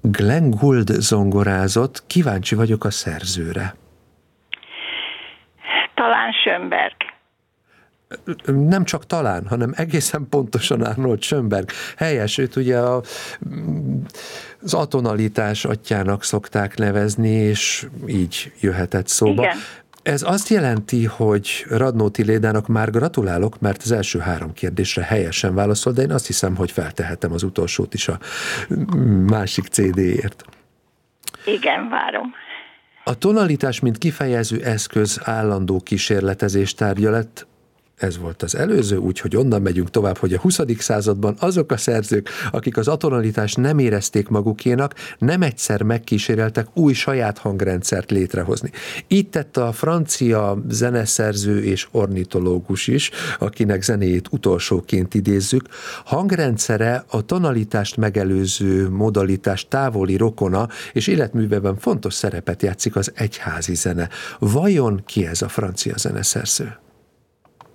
Glenn Gould zongorázott, kíváncsi vagyok a szerzőre. Talán Schönberg. Nem csak talán, hanem egészen pontosan Arnold Schönberg. Helyes, őt ugye az atonalitás atyjának szokták nevezni, és így jöhetett szóba. Igen. Ez azt jelenti, hogy Radnóti Lédának már gratulálok, mert az első 3 kérdésre helyesen válaszol, de én azt hiszem, hogy feltehetem az utolsót is a másik CD-ért. Igen, várom. A tonalitás, mint kifejező eszköz állandó kísérletezés tárgya lett. Ez volt az előző, úgyhogy onnan megyünk tovább, hogy a 20. században azok a szerzők, akik az atonalitást nem érezték magukénak, nem egyszer megkíséreltek új saját hangrendszert létrehozni. Így tette a francia zeneszerző és ornitológus is, akinek zenéjét utolsóként idézzük. Hangrendszere a tonalitást megelőző modalitás távoli rokona, és életművében fontos szerepet játszik az egyházi zene. Vajon ki ez a francia zeneszerző?